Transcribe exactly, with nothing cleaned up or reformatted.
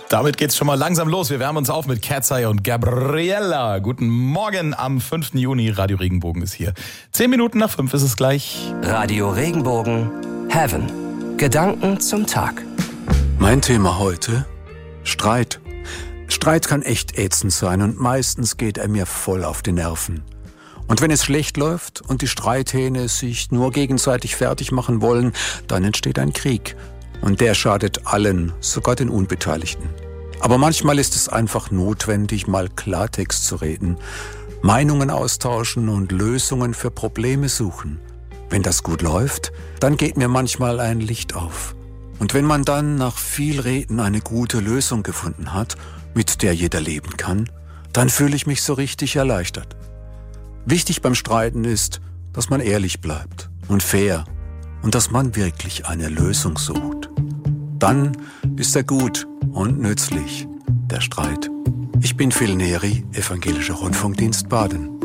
Damit geht's schon mal langsam los. Wir wärmen uns auf mit Cat's Eye und Gabriella. Guten Morgen am fünften Juni. Radio Regenbogen ist hier. Zehn Minuten nach fünf ist es gleich. Radio Regenbogen Heaven. Gedanken zum Tag. Mein Thema heute: Streit. Streit kann echt ätzend sein und meistens geht er mir voll auf die Nerven. Und wenn es schlecht läuft und die Streithähne sich nur gegenseitig fertig machen wollen, dann entsteht ein Krieg. Und der schadet allen, sogar den Unbeteiligten. Aber manchmal ist es einfach notwendig, mal Klartext zu reden, Meinungen austauschen und Lösungen für Probleme suchen. Wenn das gut läuft, dann geht mir manchmal ein Licht auf. Und wenn man dann nach viel Reden eine gute Lösung gefunden hat, mit der jeder leben kann, dann fühle ich mich so richtig erleichtert. Wichtig beim Streiten ist, dass man ehrlich bleibt und fair und dass man wirklich eine Lösung sucht. Dann ist er gut und nützlich, der Streit. Ich bin Phil Neri, Evangelischer Rundfunkdienst Baden.